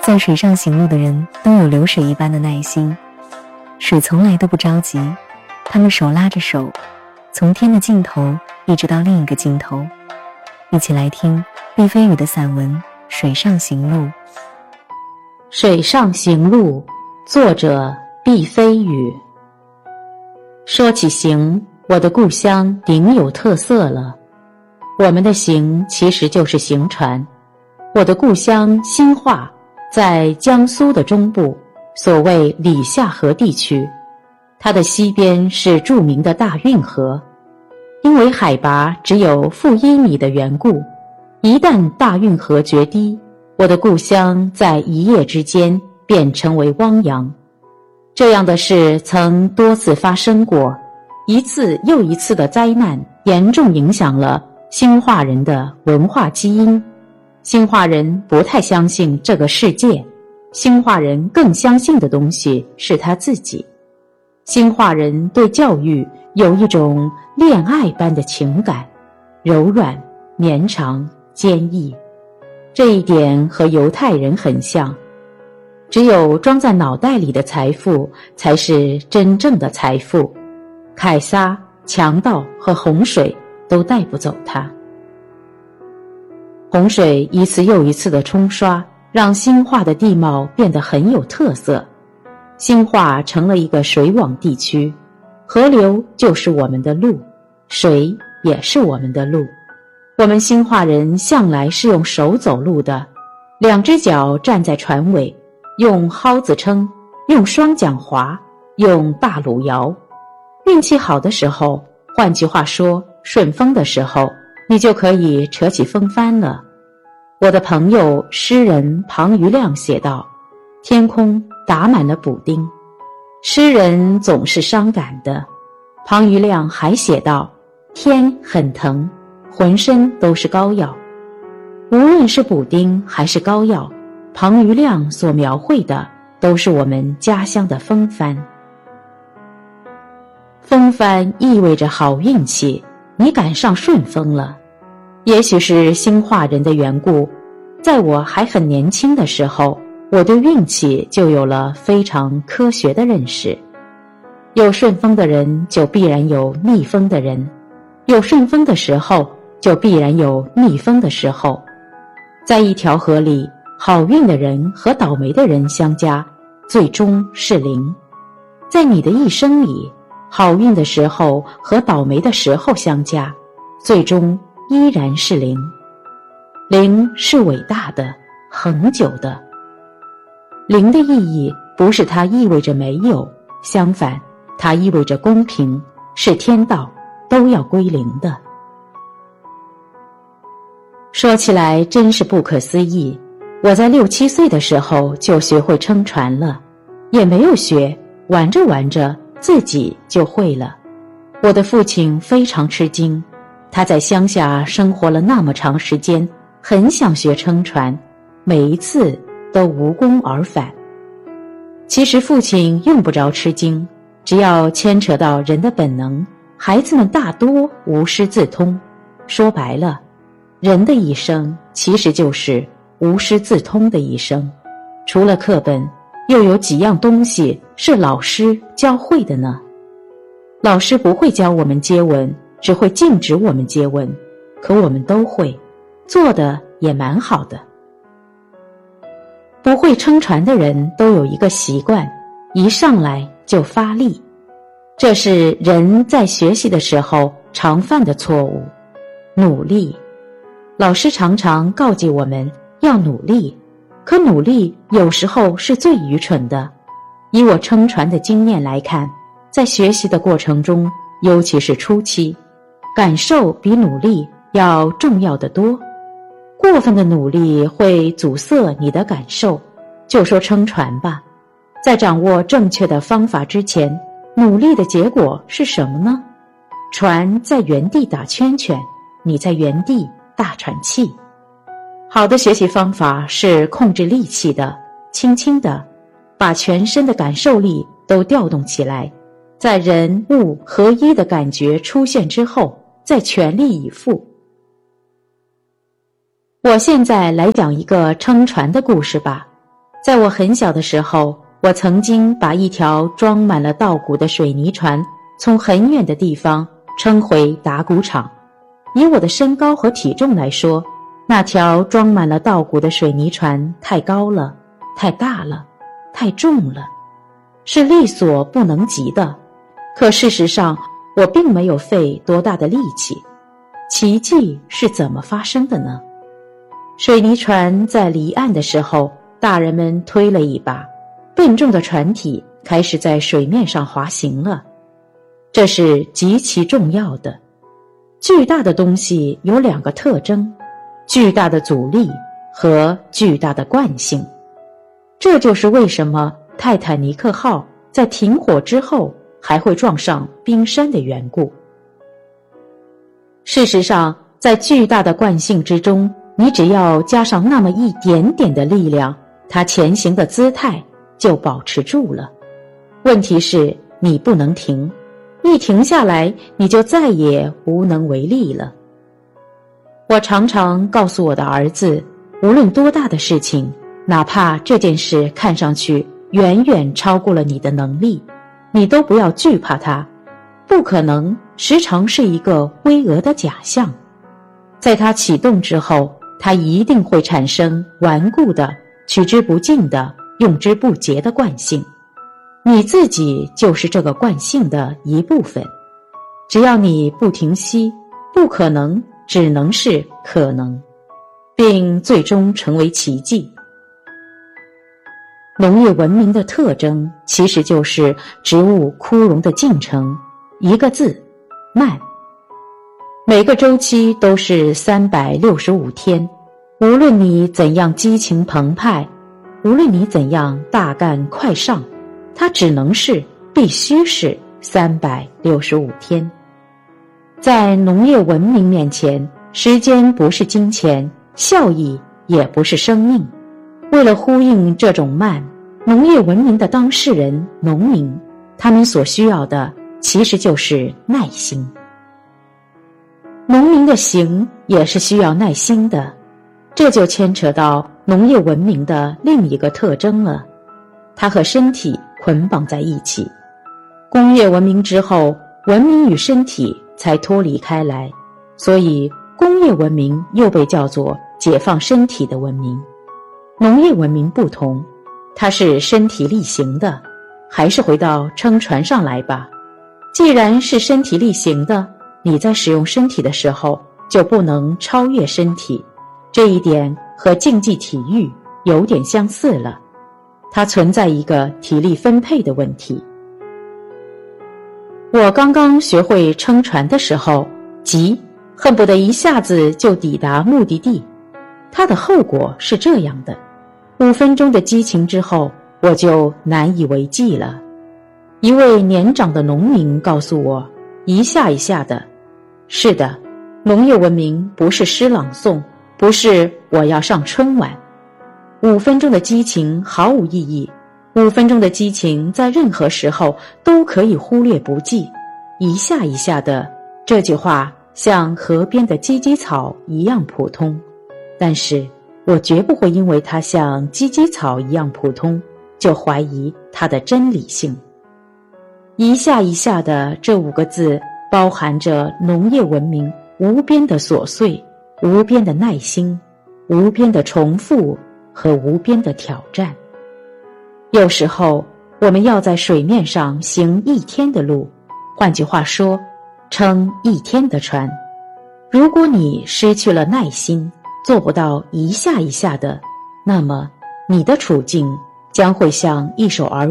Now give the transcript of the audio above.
在水上行路的人都有流水一般的耐心，水从来都不着急，他们手拉着手，从天的尽头一直到另一个尽头。一起来听毕飞宇的散文《水上行路》。 水上行路，作者毕飞宇。说起行，我的故乡顶有特色了。我们的行其实就是行船。我的故乡兴化在江苏的中部，所谓里夏河地区，它的西边是著名的大运河。因为海拔只有-1米的缘故，一旦大运河决堤，我的故乡在一夜之间便成为汪洋。这样的事曾多次发生过，一次又一次的灾难严重影响了兴化人的文化基因。兴化人不太相信这个世界，兴化人更相信的东西是他自己。兴化人对教育有一种恋爱般的情感，柔软、绵长、坚毅。这一点和犹太人很像，只有装在脑袋里的财富才是真正的财富，凯撒、强盗和洪水都带不走它。洪水一次又一次的冲刷，让兴化的地貌变得很有特色。兴化成了一个水网地区，河流就是我们的路，水也是我们的路。我们兴化人向来是用手走路的，两只脚站在船尾，用蒿子撑，用双桨划，用大橹摇。运气好的时候，换句话说，顺风的时候，你就可以扯起风帆了。我的朋友诗人庞余亮写道：天空打满了补丁。诗人总是伤感的。庞余亮还写道：天很疼，浑身都是膏药。无论是补丁还是膏药，庞余亮所描绘的都是我们家乡的风帆。风帆意味着好运气，你赶上顺风了。也许是兴化人的缘故，在我还很年轻的时候，我对运气就有了非常科学的认识。有顺风的人，就必然有逆风的人；有顺风的时候，就必然有逆风的时候。在一条河里，好运的人和倒霉的人相加，最终是0。在你的一生里，好运的时候和倒霉的时候相加，最终依然是0。0是伟大的、恒久的。0的意义不是它意味着没有，相反，它意味着公平，是天道，都要归0的。说起来真是不可思议，我在6、7岁的时候就学会撑船了，也没有学，玩着玩着自己就会了。我的父亲非常吃惊，他在乡下生活了那么长时间，很想学撑船，每一次都无功而返。其实父亲用不着吃惊，只要牵扯到人的本能，孩子们大多无师自通。说白了，人的一生其实就是无师自通的一生。除了课本，又有几样东西是老师教会的呢？老师不会教我们接吻，只会禁止我们接吻，可我们都会，做的也蛮好的。不会撑船的人都有一个习惯，一上来就发力，这是人在学习的时候常犯的错误。努力，老师常常告诫我们要努力，可努力有时候是最愚蠢的。以我撑船的经验来看，在学习的过程中，尤其是初期，感受比努力要重要得多。过分的努力会阻塞你的感受。就说撑船吧，在掌握正确的方法之前，努力的结果是什么呢？船在原地打圈圈，你在原地大喘气。好的学习方法是控制力气的，轻轻的，把全身的感受力都调动起来，在人物合一的感觉出现之后，再全力以赴。我现在来讲一个撑船的故事吧。 在我很小的时候，我曾经把一条装满了稻谷的水泥船从很远的地方撑回打谷场。以我的身高和体重来说，那条装满了稻谷的水泥船太高了，太大了，太重了，是力所不能及的。可事实上，我并没有费多大的力气。奇迹是怎么发生的呢？水泥船在离岸的时候，大人们推了一把，笨重的船体开始在水面上滑行了。这是极其重要的。巨大的东西有两个特征：巨大的阻力和巨大的惯性。这就是为什么泰坦尼克号在停火之后还会撞上冰山的缘故。事实上，在巨大的惯性之中，你只要加上那么一点点的力量，它前行的姿态就保持住了。问题是你不能停，一停下来，你就再也无能为力了。我常常告诉我的儿子，无论多大的事情，哪怕这件事看上去远远超过了你的能力，你都不要惧怕它。不可能时常是一个巍峨的假象，在它启动之后，它一定会产生顽固的、取之不尽的、用之不竭的惯性。你自己就是这个惯性的一部分。只要你不停息，不可能只能是可能，并最终成为奇迹。农业文明的特征其实就是植物枯荣的进程，一个字，慢。每个周期都是365天，无论你怎样激情澎湃，无论你怎样大干快上，它只能是，必须是365天。在农业文明面前，时间不是金钱，效益也不是生命。为了呼应这种慢，农业文明的当事人农民，他们所需要的其实就是耐心。农民的行也是需要耐心的，这就牵扯到农业文明的另一个特征了，它和身体捆绑在一起。工业文明之后，文明与身体才脱离开来，所以工业文明又被叫做解放身体的文明。农业文明不同，它是身体力行的。还是回到撑船上来吧，既然是身体力行的，你在使用身体的时候就不能超越身体，这一点和竞技体育有点相似了，它存在一个体力分配的问题。我刚刚学会撑船的时候，急，恨不得一下子就抵达目的地。它的后果是这样的：5分钟的激情之后，我就难以为继了。一位年长的农民告诉我，一下一下的。是的，农业文明不是诗朗诵，不是我要上春晚。5分钟的激情毫无意义，5分钟的激情在任何时候都可以忽略不计。一下一下的，这句话像河边的芨芨草一样普通，但是我绝不会因为它像芨芨草一样普通，就怀疑它的真理性。一下一下的这5个字包含着农业文明无边的琐碎，无边的耐心，无边的重复和无边的挑战。有时候我们要在水面上行1天的路，换句话说，撑1天的船。如果你失去了耐心，做不到一下一下的，那么你的处境将会像一首儿